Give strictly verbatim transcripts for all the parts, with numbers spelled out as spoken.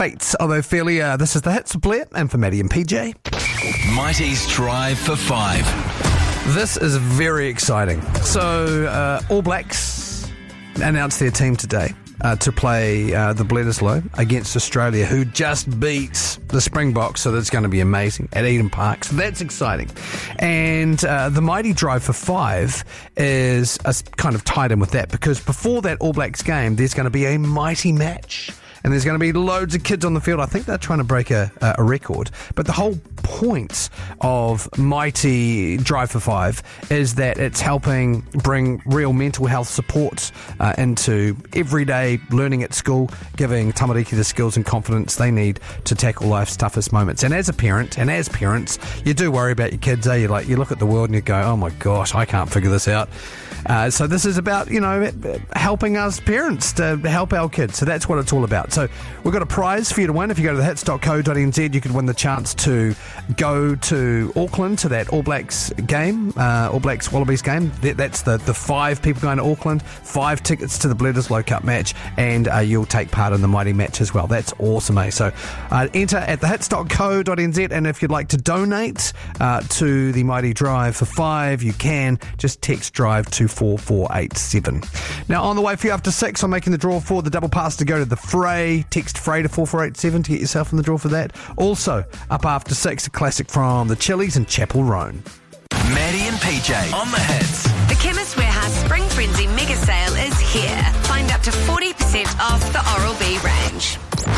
Fates of Ophelia. This is the Hits of Blair and for Maddie and P J. Mighty's Drive for Five. This is very exciting. So, uh, All Blacks announced their team today uh, to play uh, the Bledisloe against Australia, who just beats the Springboks, so that's going to be amazing at Eden Park. So that's exciting. And uh, the Mighty Drive for Five is uh, kind of tied in with that, because before that All Blacks game, there's going to be a mighty match. And there's going to be loads of kids on the field. I think they're trying to break a, a record. But the whole point of Mighty Drive for Five is that it's helping bring real mental health support uh, into everyday learning at school, giving tamariki the skills and confidence they need to tackle life's toughest moments. And as a parent, and as parents, you do worry about your kids, eh? You like, you look at the world and you go, oh my gosh, I can't figure this out. Uh, so this is about, you know, helping us parents to help our kids. So that's what it's all about. So we've got a prize for you to win. If you go to the hits dot co dot n z, you could win the chance to go to Auckland to that All Blacks game, uh, All Blacks Wallabies game. That, that's the, the five people going to Auckland, five tickets to the Bledisloe Cup match, and uh, you'll take part in the mighty match as well. That's awesome, eh? So uh, enter at the hits dot co dot n z, and if you'd like to donate uh, to the Mighty Drive for Five, you can. Just text DRIVE to four four eight seven. Now, on the way for you after six, I'm making the draw for the double pass to go to the Fray. Text Fray to four four eight seven to get yourself in the draw for that. Also, up after six, a classic from the Chili's in Chapel Roan. Maddie and P J on the hits. The Chemist Warehouse Spring Frenzy Mega Sale is here. Find up to forty percent off the Oral-B range.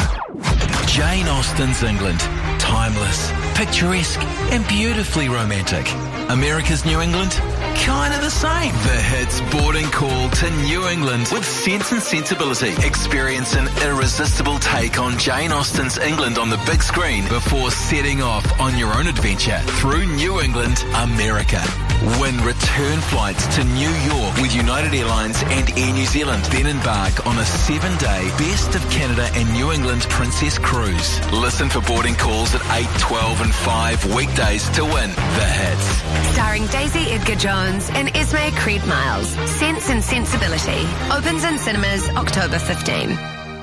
Jane Austen's England. Timeless, picturesque, and beautifully romantic. America's New England? Kind of the same. The Hits boarding call to New England with Sense and Sensibility. Experience an irresistible take on Jane Austen's England on the big screen before setting off on your own adventure through New England, America. Win return flights to New York with United Airlines and Air New Zealand. Then embark on a seven-day Best of Canada and New England Princess Cruise. Listen for boarding calls at eight, twelve and five weekdays to win The Hits. Starring Daisy Edgar Jones and Esme Creed Miles. Sense and Sensibility. Opens in cinemas October fifteenth.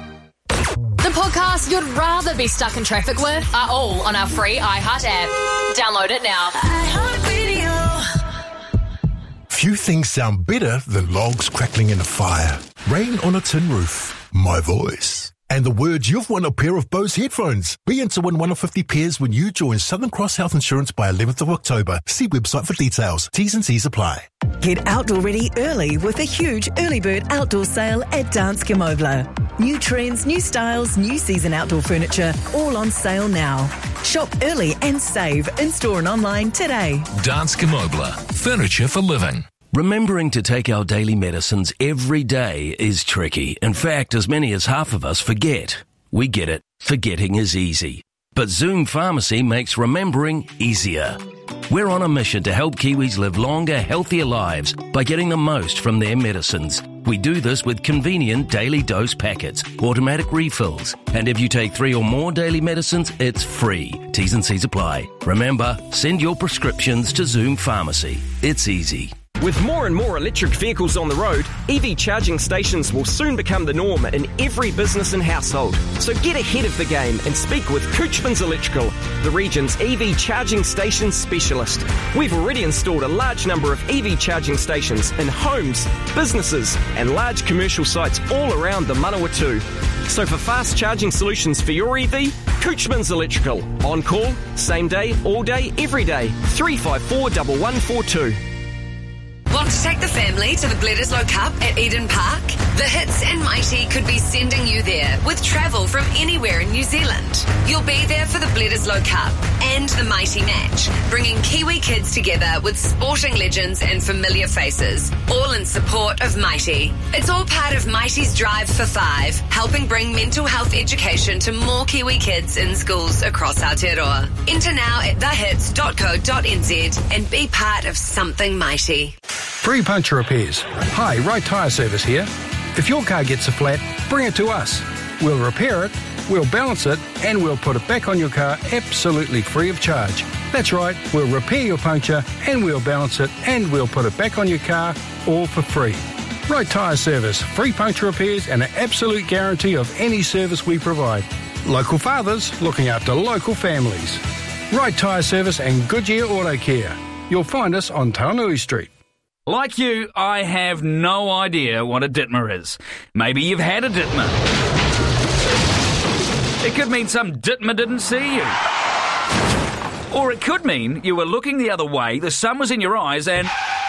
The podcasts you'd rather be stuck in traffic with are all on our free iHeart app. Download it now. iHeartRadio. Few things sound better than logs crackling in a fire, rain on a tin roof, my voice, and the words you've won a pair of Bose headphones. Be in to win one of fifty pairs when you join Southern Cross Health Insurance by eleventh of October. See website for details. T's and C's apply. Get outdoor ready early with a huge early bird outdoor sale at Danske Møbler. New trends, new styles, new season outdoor furniture, all on sale now. Shop early and save in-store and online today. Danske Møbler. Furniture for living. Remembering to take our daily medicines every day is tricky. In fact, as many as half of us forget. We get it. Forgetting is easy. But Zoom Pharmacy makes remembering easier. We're on a mission to help Kiwis live longer, healthier lives by getting the most from their medicines. We do this with convenient daily dose packets, automatic refills, and if you take three or more daily medicines, it's free. T's and C's apply. Remember, send your prescriptions to Zoom Pharmacy. It's easy. With more and more electric vehicles on the road, E V charging stations will soon become the norm in every business and household. So get ahead of the game and speak with Couchman's Electrical, the region's E V charging station specialist. We've already installed a large number of E V charging stations in homes, businesses and large commercial sites all around the Manawatu. So for fast charging solutions for your E V, Couchman's Electrical. On call, same day, all day, every day. three five four, one one four two. Want to take the family to the Bledisloe Cup at Eden Park? The Hits and Mighty could be sending you there with travel from anywhere in New Zealand. You'll be there for the Bledisloe Cup and the Mighty match, bringing Kiwi kids together with sporting legends and familiar faces, all in support of Mighty. It's all part of Mighty's Drive for Five, helping bring mental health education to more Kiwi kids in schools across Aotearoa. Enter now at the hits dot co dot n z and be part of something mighty. Free puncture repairs. Hi, Right Tyre Service here. If your car gets a flat, bring it to us. We'll repair it, we'll balance it, and we'll put it back on your car absolutely free of charge. That's right, we'll repair your puncture, and we'll balance it, and we'll put it back on your car, all for free. Right Tyre Service. Free puncture repairs and an absolute guarantee of any service we provide. Local fathers looking after local families. Right Tyre Service and Goodyear Auto Care. You'll find us on Taunui Street. Like you, I have no idea what a Ditmer is. Maybe you've had a Ditmer. It could mean some Ditmer didn't see you. Or it could mean you were looking the other way, the sun was in your eyes and...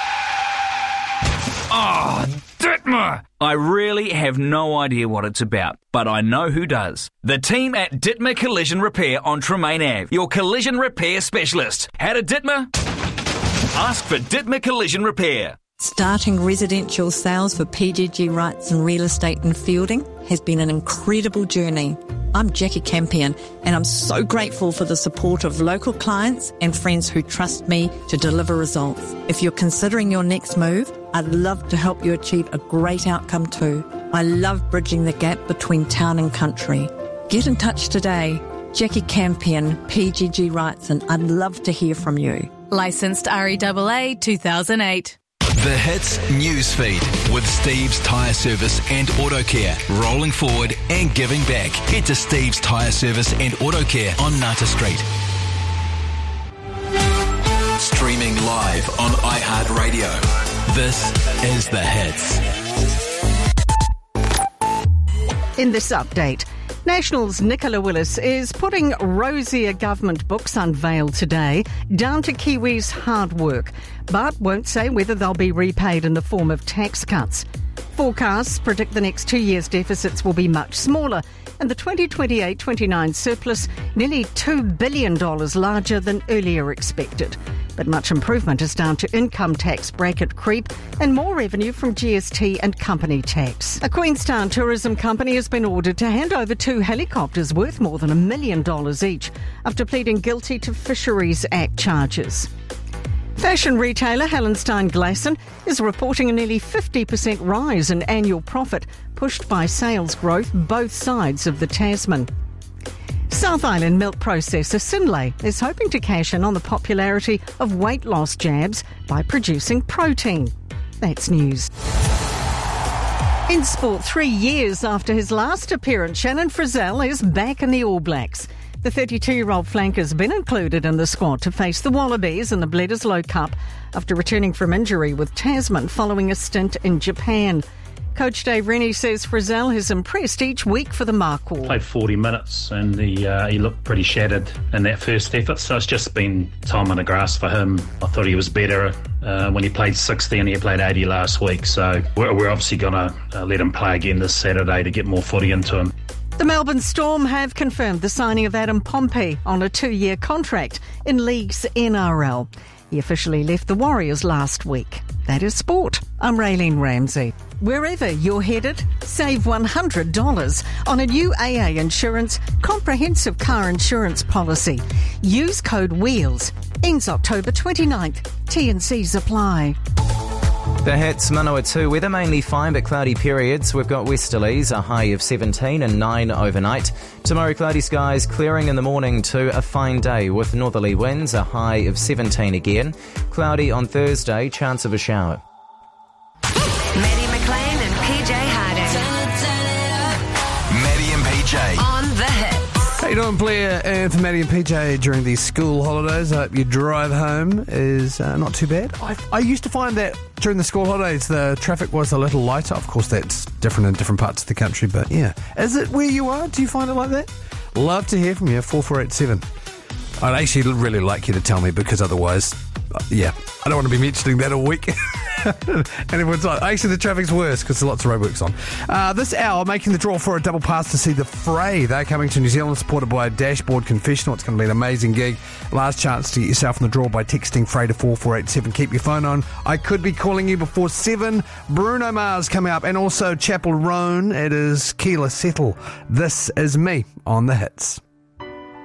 Oh, Ditmer! I really have no idea what it's about, but I know who does. The team at Ditmer Collision Repair on Tremaine Avenue, your collision repair specialist. Had a Ditmer? Ask for Ditmer Collision Repair. Starting residential sales for P G G Wrights and Real Estate in Fielding has been an incredible journey. I'm Jackie Campion, and I'm so grateful for the support of local clients and friends who trust me to deliver results. If you're considering your next move, I'd love to help you achieve a great outcome too. I love bridging the gap between town and country. Get in touch today. Jackie Campion, P G G Wrights, and I'd love to hear from you. Licensed R E A A two thousand eight. The Hits Newsfeed with Steve's Tyre Service and Auto Care. Rolling forward and giving back. Head to Steve's Tyre Service and Auto Care on Nata Street. Streaming live on iHeartRadio. This is The Hits. In this update, National's Nicola Willis is putting rosier government books unveiled today down to Kiwis' hard work, but won't say whether they'll be repaid in the form of tax cuts. Forecasts predict the next two years' deficits will be much smaller, and the twenty twenty-eight twenty-nine surplus nearly two billion dollars larger than earlier expected. But much improvement is down to income tax bracket creep and more revenue from G S T and company tax. A Queenstown tourism company has been ordered to hand over two helicopters worth more than a million dollars each after pleading guilty to Fisheries Act charges. Fashion retailer Hallenstein Glasson is reporting a nearly fifty percent rise in annual profit, pushed by sales growth both sides of the Tasman. South Island milk processor Synlait is hoping to cash in on the popularity of weight loss jabs by producing protein. That's news. In sport, three years after his last appearance, Shannon Frizzell is back in the All Blacks. The thirty-two-year-old flanker has been included in the squad to face the Wallabies in the Bledisloe Cup after returning from injury with Tasman following a stint in Japan. Coach Dave Rennie says Frizzell has impressed each week for the Marquardt. Played forty minutes and he, uh, he looked pretty shattered in that first effort, so it's just been time on the grass for him. I thought he was better uh, when he played sixty and he played eighty last week, so we're, we're obviously going to uh, let him play again this Saturday to get more footy into him. The Melbourne Storm have confirmed the signing of Adam Pompey on a two-year contract in League's N R L. He officially left the Warriors last week. That is sport. I'm Raylene Ramsey. Wherever you're headed, save one hundred dollars on a new A A Insurance comprehensive car insurance policy. Use code WHEELS. Ends October twenty-ninth. T and C's apply. The Hits, Manawatu. Weather mainly fine but cloudy periods. We've got westerlies, a high of seventeen and nine overnight. Tomorrow, cloudy skies, clearing in the morning to a fine day with northerly winds, a high of seventeen again. Cloudy on Thursday, chance of a shower. Maddie McLean and P J Harding. Maddie and P J. On The Hits. How you doing, Blair and Maddie and P J during these school holidays? I hope your drive home is uh, not too bad. I, I used to find that during the school holidays the traffic was a little lighter. Of course, that's different in different parts of the country, but yeah. Is it where you are? Do you find it like that? Love to hear from you, four four eight seven. I'd actually really like you to tell me, because otherwise, uh, yeah, I don't want to be mentioning that all week. And everyone's like, actually, the traffic's worse because there's lots of roadworks on. Uh, this hour, making the draw for a double pass to see the Fray. They're coming to New Zealand, supported by a Dashboard Confessional. It's going to be an amazing gig. Last chance to get yourself in the draw by texting Fray to four four eight seven. Keep your phone on. I could be calling you before seven. Bruno Mars coming up, and also Chapel Roan. It is Keela Settle. This is me on The Hits.